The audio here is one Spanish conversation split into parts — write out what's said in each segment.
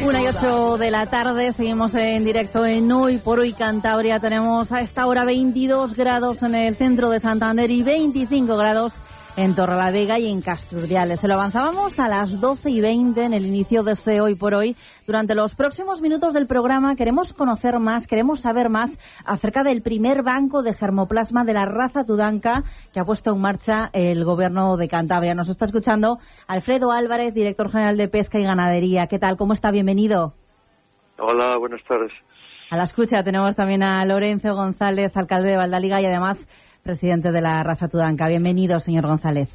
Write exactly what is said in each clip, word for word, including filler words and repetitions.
Una y ocho de la tarde, seguimos en directo en Hoy por Hoy Cantabria. Tenemos a esta hora veintidós grados en el centro de Santander y veinticinco grados en Torrelavega y en Castrurdiales. Se lo avanzábamos a las doce y veinte en el inicio de este Hoy por Hoy. Durante los próximos minutos del programa queremos conocer más, queremos saber más acerca del primer banco de germoplasma de la raza Tudanca que ha puesto en marcha el Gobierno de Cantabria. Nos está escuchando Alfredo Álvarez, director general de Pesca y Ganadería. ¿Qué tal? ¿Cómo está? Bienvenido. Hola, buenas tardes. A la escucha tenemos también a Lorenzo González, alcalde de Valdaliga y además presidente de la raza Tudanca. Bienvenido, señor González.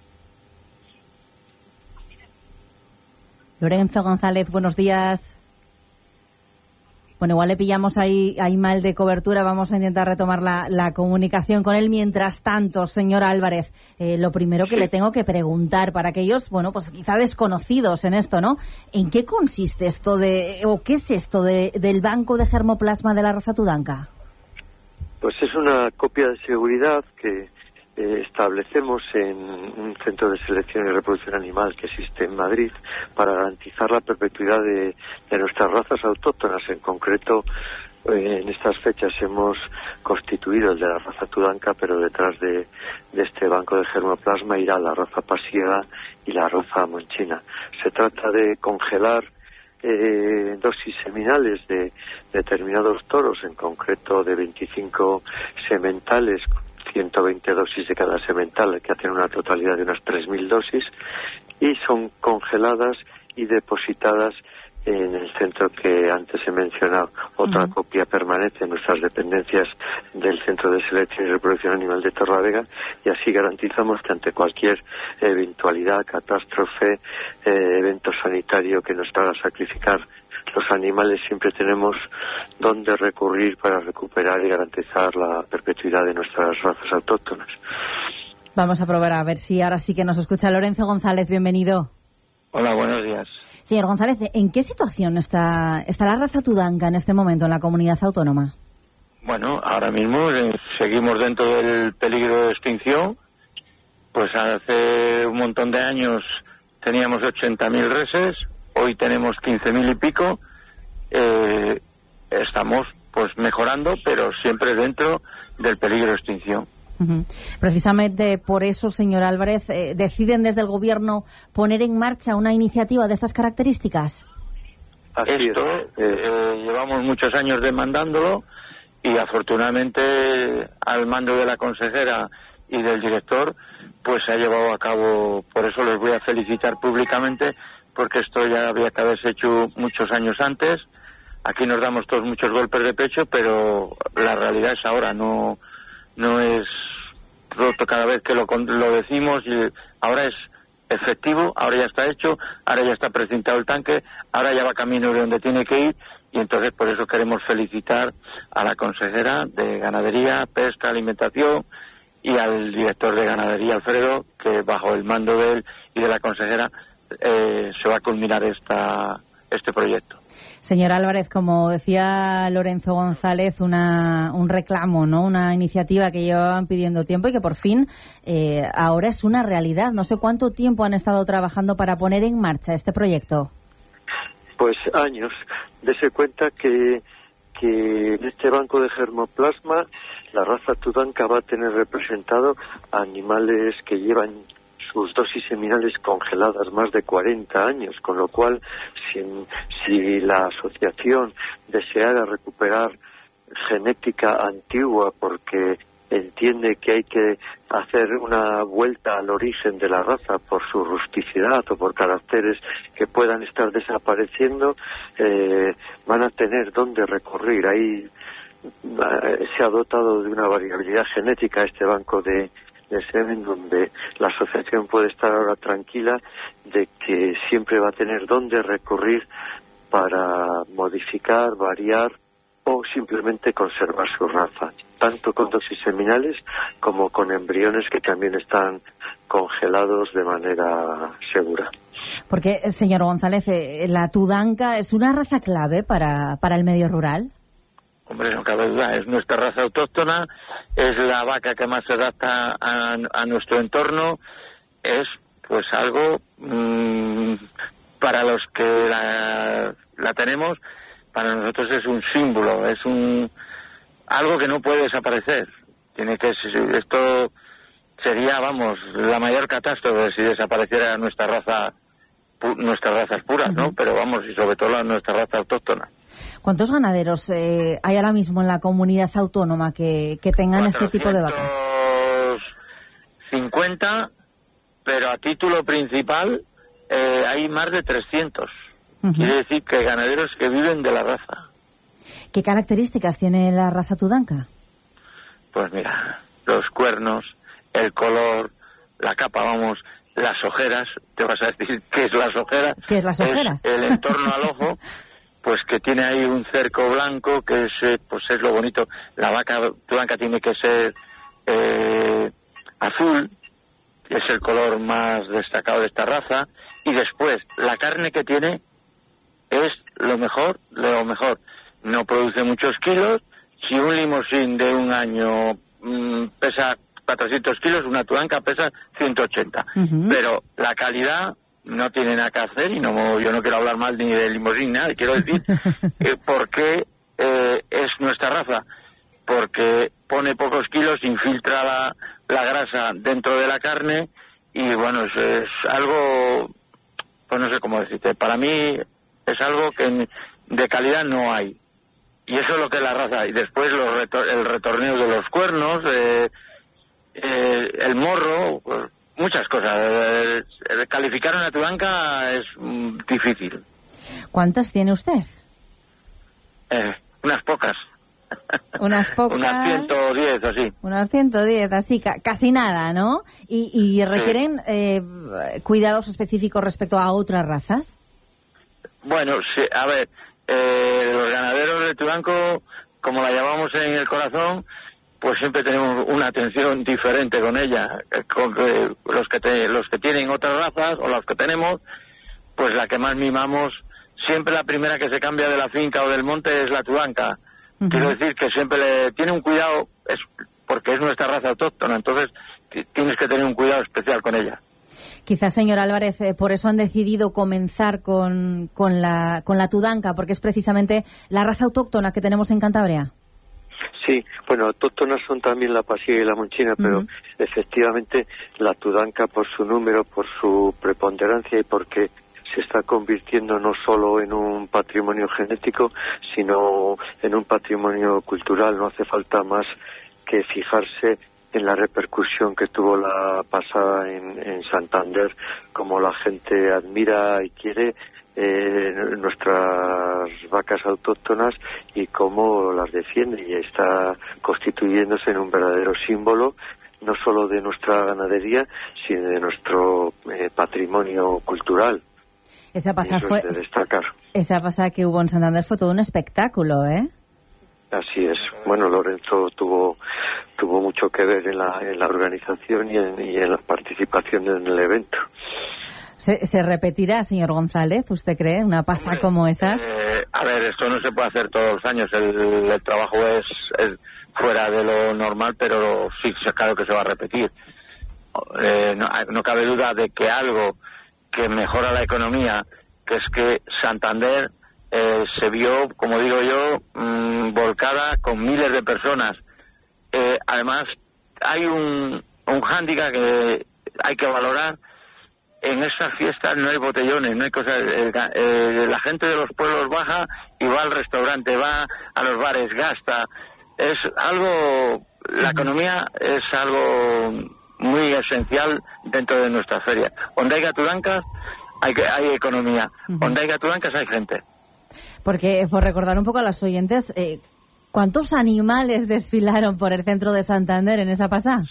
Lorenzo González, buenos días. Bueno, igual le pillamos ahí, ahí mal de cobertura. Vamos a intentar retomar la, la comunicación con él. Mientras tanto, señor Álvarez, eh, lo primero que le tengo que preguntar para aquellos, bueno, pues quizá desconocidos en esto, ¿no? ¿En qué consiste esto de, o qué es esto de, del banco de germoplasma de la raza Tudanca? Pues es una copia de seguridad que eh, establecemos en un centro de selección y reproducción animal que existe en Madrid para garantizar la perpetuidad de, de nuestras razas autóctonas. En concreto, eh, en estas fechas hemos constituido el de la raza Tudanca, pero detrás de, de este banco de germoplasma irá la raza pasiega y la raza monchina. Se trata de congelar Eh, dosis seminales de determinados toros, en concreto de veinticinco sementales, ciento veinte dosis de cada semental, que hacen una totalidad de unas tres mil dosis, y son congeladas y depositadas en el centro que antes he mencionado. Otra uh-huh. copia permanece en nuestras dependencias del Centro de Selección y Reproducción Animal de Torrelavega, y así garantizamos que ante cualquier eventualidad, catástrofe, eh, evento sanitario que nos haga sacrificar los animales, siempre tenemos dónde recurrir para recuperar y garantizar la perpetuidad de nuestras razas autóctonas. Vamos a probar a ver si ahora sí que nos escucha Lorenzo González. Bienvenido. Hola, buenos días. Señor González, ¿en qué situación está, está la raza Tudanca en este momento en la comunidad autónoma? Bueno, ahora mismo eh, seguimos dentro del peligro de extinción. Pues hace un montón de años teníamos ochenta mil reses, hoy tenemos quince mil y pico. Eh, estamos pues mejorando, pero siempre dentro del peligro de extinción. Uh-huh. Precisamente por eso, señor Álvarez, eh, ¿deciden desde el Gobierno poner en marcha una iniciativa de estas características? Así Esto eh, eh, llevamos muchos años demandándolo y afortunadamente al mando de la consejera y del director pues se ha llevado a cabo. Por eso les voy a felicitar públicamente, porque esto ya había que haberse hecho muchos años antes. Aquí nos damos todos muchos golpes de pecho, pero la realidad es ahora, no no es roto cada vez que lo, lo decimos, y ahora es efectivo, ahora ya está hecho, ahora ya está precintado el tanque, ahora ya va camino de donde tiene que ir, y entonces por eso queremos felicitar a la consejera de Ganadería, Pesca, Alimentación y al director de Ganadería, Alfredo, que bajo el mando de él y de la consejera eh, se va a culminar esta este proyecto. Señor Álvarez, como decía Lorenzo González, una, un reclamo, ¿no? Una iniciativa que llevaban pidiendo tiempo y que por fin eh, ahora es una realidad. No sé cuánto tiempo han estado trabajando para poner en marcha este proyecto. Pues años. Dese cuenta que, que en este banco de germoplasma la raza Tudanca va a tener representado a animales que llevan sus dosis seminales congeladas más de cuarenta años, con lo cual si, si la asociación deseara recuperar genética antigua porque entiende que hay que hacer una vuelta al origen de la raza por su rusticidad o por caracteres que puedan estar desapareciendo, eh, van a tener dónde recurrir. Ahí eh, se ha dotado de una variabilidad genética este banco de de semen, donde la asociación puede estar ahora tranquila de que siempre va a tener dónde recurrir para modificar, variar o simplemente conservar su raza, tanto con dosis seminales como con embriones que también están congelados de manera segura. Porque, señor González, ¿la Tudanca es una raza clave para, para el medio rural? Hombre, no cabe duda, es nuestra raza autóctona, es la vaca que más se adapta a, a nuestro entorno, es pues algo mmm, para los que la, la tenemos, para nosotros es un símbolo, es un algo que no puede desaparecer. Tiene que esto sería, vamos, la mayor catástrofe si desapareciera nuestra raza, pu, nuestras razas puras, ¿no? Uh-huh. Pero vamos, y sobre todo la, nuestra raza autóctona. ¿Cuántos ganaderos eh, hay ahora mismo en la comunidad autónoma que, que tengan este tipo de vacas? cincuenta, pero a título principal eh, hay más de trescientos. Uh-huh. Quiere decir que hay ganaderos que viven de la raza. ¿Qué características tiene la raza tudanca? Pues mira, los cuernos, el color, la capa, vamos, las ojeras. Te vas a decir qué es las ojeras. ¿Qué es las ojeras? Es el entorno al ojo, pues que tiene ahí un cerco blanco, que es, eh, pues es lo bonito. La vaca tudanca tiene que ser eh, azul, es el color más destacado de esta raza, y después la carne que tiene es lo mejor, lo mejor. No produce muchos kilos. Si un limosín de un año mmm, pesa cuatrocientos kilos, una tudanca pesa ciento ochenta. Uh-huh. Pero la calidad no tiene nada que hacer, y no, yo no quiero hablar mal ni de limosín, nada. Quiero decir, eh, ¿por qué eh, es nuestra raza? Porque pone pocos kilos, infiltra la, la grasa dentro de la carne, y bueno, es, es algo, pues no sé cómo decirte, para mí es algo que de calidad no hay. Y eso es lo que es la raza. Y después los retor- el retorneo de los cuernos, eh, eh, el morro, pues, muchas cosas. Eh, eh, calificar una tudanca es mm, difícil. ¿Cuántas tiene usted? Eh, unas pocas. Unas pocas. Unas ciento diez, así. Unas ciento diez, así, ca- casi nada, ¿no? ¿Y, y requieren sí. eh, cuidados específicos respecto a otras razas? Bueno, sí, a ver, eh, los ganaderos de tudanco, como la llamamos en el corazón, pues siempre tenemos una atención diferente con ella. Con que los que te, los que tienen otras razas, o los que tenemos, pues la que más mimamos, siempre la primera que se cambia de la finca o del monte es la tudanca. Uh-huh. Quiero decir que siempre le tiene un cuidado, es porque es nuestra raza autóctona, entonces t- tienes que tener un cuidado especial con ella. Quizás, señor Álvarez, eh, por eso han decidido comenzar con, con, la, con la tudanca, porque es precisamente la raza autóctona que tenemos en Cantabria. Sí, bueno, autóctonas son también la pasiega y la monchina, pero uh-huh. efectivamente la tudanca, por su número, por su preponderancia y porque se está convirtiendo no solo en un patrimonio genético, sino en un patrimonio cultural. No hace falta más que fijarse en la repercusión que tuvo la pasada en, en Santander, como la gente admira y quiere eh, nuestras vacas autóctonas y cómo las defiende, y está constituyéndose en un verdadero símbolo no solo de nuestra ganadería, sino de nuestro eh, patrimonio cultural. Esa pasada fue de destacar. Esa pasada que hubo en Santander fue todo un espectáculo, ¿eh? Así es. Bueno, Lorenzo tuvo tuvo mucho que ver en la, en la organización y en, y en la participación en el evento. ¿Se, se repetirá, señor González, usted cree, una pasada como esas? Eh, a ver, esto no se puede hacer todos los años. El, el trabajo es, es fuera de lo normal, pero sí, claro que se va a repetir. Eh, no, no cabe duda de que algo que mejora la economía, que es que Santander eh, se vio, como digo yo, mmm, volcada con miles de personas. Eh, además, hay un, un hándicap que hay que valorar. En estas fiestas no hay botellones, no hay cosas. Eh, eh, la gente de los pueblos baja y va al restaurante, va a los bares, gasta. Es algo, la economía es algo muy esencial dentro de nuestra feria. Donde hay gatudancas, hay, hay economía. Uh-huh. Donde hay gatudancas, hay gente. Porque, por recordar un poco a los oyentes, eh, ¿cuántos animales desfilaron por el centro de Santander en esa pasada?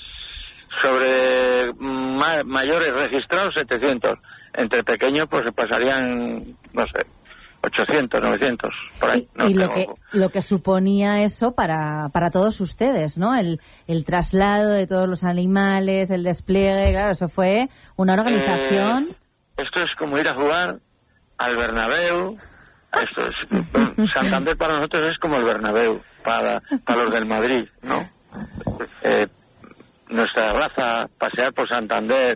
Sobre ma- mayores registrados, setecientos. Entre pequeños, pues se pasarían, no sé, ochocientos, novecientos, por ahí. Y, no y lo, que, lo que suponía eso para, para todos ustedes, ¿no? El, el traslado de todos los animales, el despliegue, claro, eso fue una organización. Eh, esto es como ir a jugar al Bernabéu. Esto es, Santander para nosotros es como el Bernabéu, para, para los del Madrid, ¿no? Eh, nuestra raza, pasear por Santander,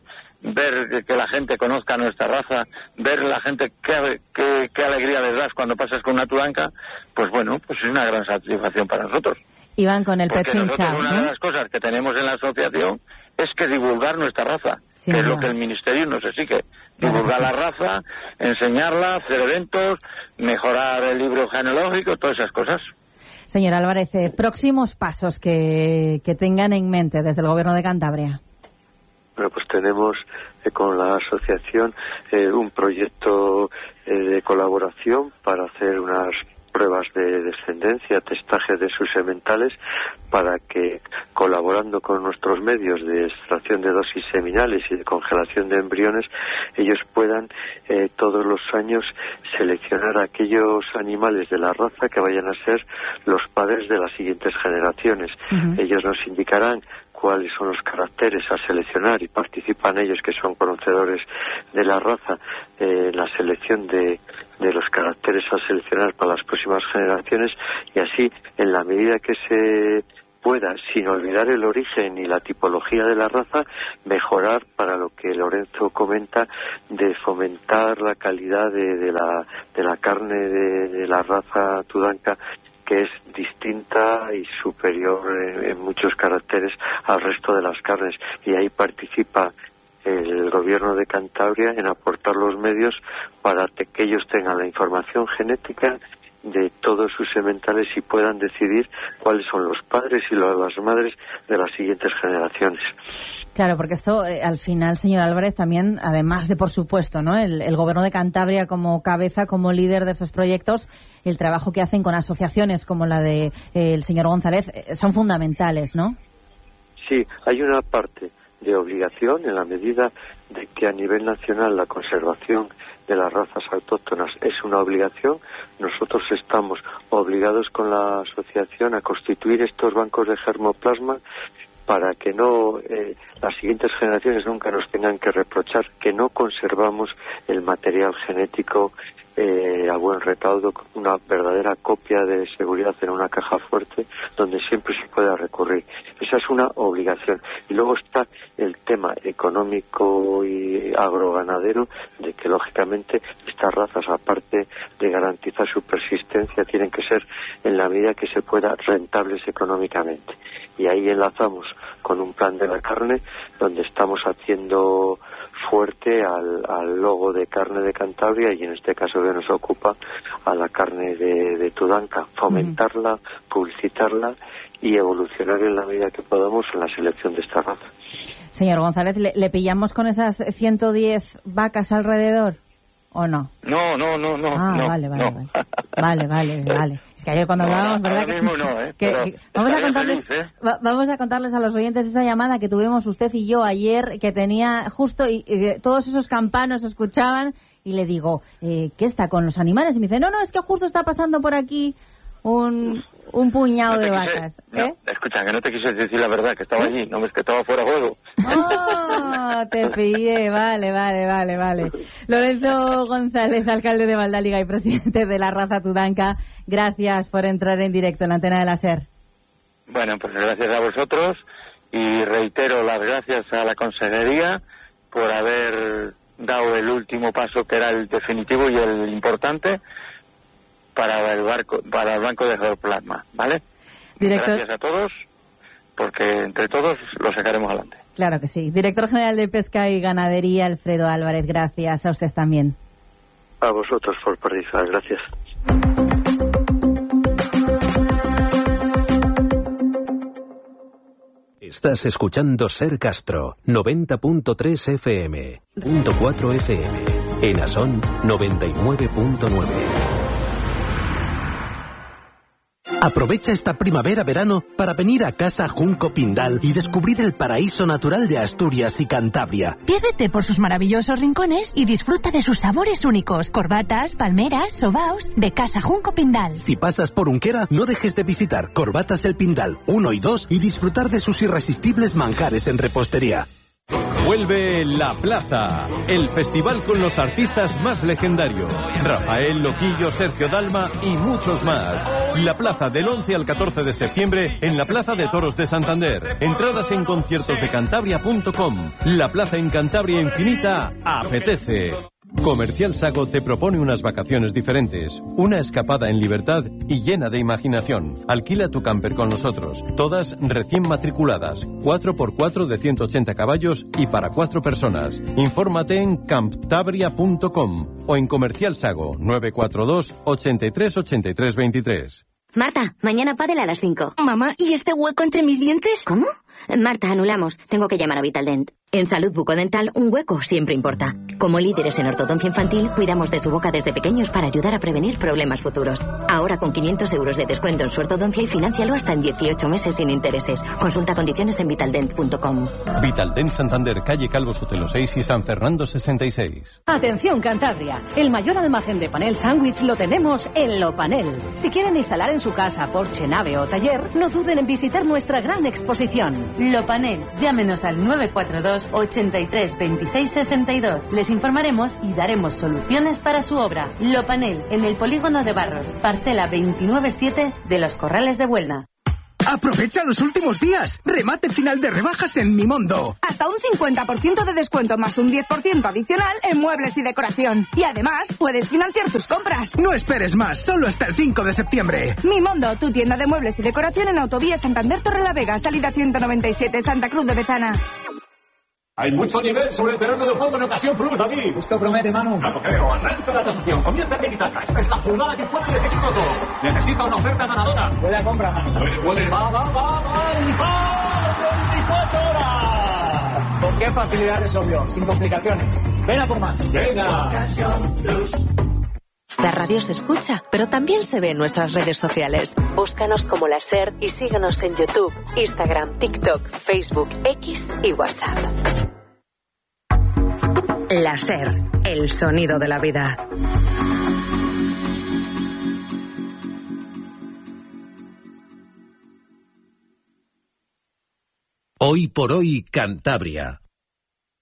ver que, que la gente conozca nuestra raza, ver la gente qué, qué, qué alegría les das cuando pasas con una tudanca, pues bueno, pues es una gran satisfacción para nosotros. Y van con el Porque pecho hinchado, una ¿no? de las cosas que tenemos en la asociación es que divulgar nuestra raza, Sí, que es no. lo que el Ministerio nos exige. Claro Divulgar que sí. la raza, enseñarla, hacer eventos, mejorar el libro genealógico, todas esas cosas. Señor Álvarez, eh, próximos pasos que, que tengan en mente desde el Gobierno de Cantabria. Bueno, pues tenemos eh, con la asociación eh, un proyecto eh, de colaboración para hacer unas pruebas de descendencia, testaje de sus sementales, para que, colaborando con nuestros medios de extracción de dosis seminales y de congelación de embriones, ellos puedan eh, todos los años seleccionar aquellos animales de la raza que vayan a ser los padres de las siguientes generaciones. Uh-huh. Ellos nos indicarán cuáles son los caracteres a seleccionar y participan ellos, que son conocedores de la raza, eh, en la selección de, de los caracteres a seleccionar para las próximas generaciones, y así, en la medida que se pueda, sin olvidar el origen y la tipología de la raza, mejorar, para lo que Lorenzo comenta, de fomentar la calidad de, de, la, de la carne de, de la raza tudanca, que es distinta y superior en, en muchos caracteres al resto de las carnes, y ahí participa el Gobierno de Cantabria en aportar los medios para que ellos tengan la información genética de todos sus sementales y puedan decidir cuáles son los padres y las madres de las siguientes generaciones. Claro, porque esto, eh, al final, señor Álvarez, también, además de, por supuesto, ¿no?, el, el Gobierno de Cantabria como cabeza, como líder de estos proyectos, el trabajo que hacen con asociaciones como la de eh, el señor González, eh, son fundamentales, ¿no? Sí, hay una parte de obligación en la medida de que a nivel nacional la conservación de las razas autóctonas es una obligación. Nosotros estamos obligados con la asociación a constituir estos bancos de germoplasma para que no eh, las siguientes generaciones nunca nos tengan que reprochar que no conservamos el material genético eh, a buen recaudo, una verdadera copia de seguridad en una caja fuerte donde siempre se pueda recurrir. Esa es una obligación. Y luego está el tema económico y agroganadero, de que lógicamente estas razas, aparte de garantizar su persistencia, tienen que ser, en la medida que se pueda, rentables económicamente. Y ahí enlazamos con un plan de la carne, donde estamos haciendo fuerte al, al logo de carne de Cantabria, y en este caso que nos ocupa, a la carne de, de Tudanca, fomentarla, publicitarla y evolucionar en la medida que podamos en la selección de esta raza. Señor González, ¿le, le pillamos con esas ciento diez vacas alrededor o no? No, no, no, no. Ah, no, vale, vale, no. vale. Vale, vale, vale. Es que ayer cuando No, hablábamos, ¿verdad? ahora que, mismo no, ¿eh? que- Pero que- vamos a estaría contarles, feliz, ¿eh? va- vamos a contarles a los oyentes esa llamada que tuvimos usted y yo ayer, que tenía justo, y, y todos esos campanos escuchaban, y le digo, eh, ¿qué está con los animales? Y me dice, no, no, es que justo está pasando por aquí un, un puñado No te de quise- vacas. no, ¿Eh? escucha, que no te quise decir la verdad, que estaba allí, no ves que estaba fuera de juego. ¡Oh! Te pillé, vale, vale, vale, vale. Lorenzo González, alcalde de Valdáliga y presidente de la raza Tudanca, gracias por entrar en directo en la antena de la SER. Bueno, pues gracias a vosotros, y reitero las gracias a la consejería por haber dado el último paso, que era el definitivo y el importante, para el barco, para el banco de germoplasma, ¿vale? Director- Gracias a todos, porque entre todos lo sacaremos adelante. Claro que sí. Director General de Pesca y Ganadería, Alfredo Álvarez, gracias a usted también. A vosotros por participar, gracias. Estás escuchando Ser Castro, noventa punto tres F M, punto cuatro F M, en Asón, noventa y nueve punto nueve. Aprovecha esta primavera-verano para venir a Casa Junco Pindal y descubrir el paraíso natural de Asturias y Cantabria. Piérdete por sus maravillosos rincones y disfruta de sus sabores únicos. Corbatas, palmeras, sobaos, de Casa Junco Pindal. Si pasas por Unquera, no dejes de visitar Corbatas El Pindal uno y dos y disfrutar de sus irresistibles manjares en repostería. Vuelve La Plaza, el festival con los artistas más legendarios. Rafael, Loquillo, Sergio Dalma y muchos más. La Plaza del once al catorce de septiembre en la Plaza de Toros de Santander. Entradas en conciertos de cantabria punto com. La Plaza en Cantabria Infinita apetece. Comercial Sago te propone unas vacaciones diferentes, una escapada en libertad y llena de imaginación. Alquila tu camper con nosotros, todas recién matriculadas, cuatro por cuatro de ciento ochenta caballos y para cuatro personas. Infórmate en cantabria punto com o en Comercial Sago nueve cuatro dos, ochenta y tres, ochenta y tres, veintitrés. Marta, mañana pádel a las cinco. Mamá, ¿y este hueco entre mis dientes? ¿Cómo? Marta, anulamos. Tengo que llamar a Vitaldent. En salud bucodental, un hueco siempre importa. Como líderes en ortodoncia infantil, cuidamos de su boca desde pequeños para ayudar a prevenir problemas futuros. Ahora con quinientos euros de descuento en su ortodoncia y financialo hasta en dieciocho meses sin intereses. Consulta condiciones en vitaldent punto com. Vitaldent Santander, calle Calvo Sotelo seis y San Fernando sesenta y seis. Atención Cantabria, el mayor almacén de panel sándwich lo tenemos en Lopanel. Si quieren instalar en su casa, porche, nave o taller, no duden en visitar nuestra gran exposición. Lopanel, llámenos al nueve cuatro dos, ochenta y tres, veintiséis, sesenta y dos. Les informaremos y daremos soluciones para su obra. Lopanel, en el polígono de Barros, parcela veintinueve siete de Los Corrales de Buelna. Aprovecha los últimos días. Remate final de rebajas en Mimondo. Hasta un cincuenta por ciento de descuento más un diez por ciento adicional en muebles y decoración. Y además puedes financiar tus compras. No esperes más, solo hasta el cinco de septiembre. Mimondo, tu tienda de muebles y decoración en Autovía Santander Torrelavega, salida ciento noventa y siete, Santa Cruz de Bezana. Hay mucho nivel sobre el terreno de juego en Ocasión Plus, David. Esto promete, Manu. Claro, creo. Arranca la tasación. Comienza a quitarla. Esta es la jugada que puede decir todo. Necesita una oferta ganadora. Puede compra, Manu. Puede, puede. Va, va, va, va. veinticuatro horas. ¿Con qué facilidad resolvió? Sin complicaciones. Ven a por más. Venga. Ocasión Plus. La radio se escucha, pero también se ve en nuestras redes sociales. Búscanos como La SER y síguenos en YouTube, Instagram, TikTok, Facebook, X y WhatsApp. La SER, el sonido de la vida. Hoy por hoy, Cantabria.